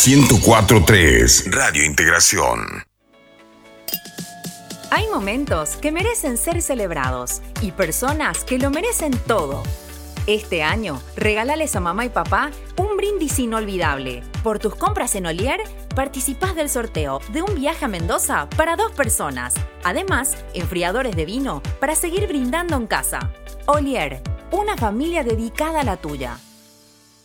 104.3 Radio Integración. Hay momentos que merecen ser celebrados y personas que lo merecen todo. Este año, regálales a mamá y papá un brindis inolvidable. Por tus compras en Olier, participás del sorteo de un viaje a Mendoza para 2 personas. Además, enfriadores de vino para seguir brindando en casa. Olier, una familia dedicada a la tuya.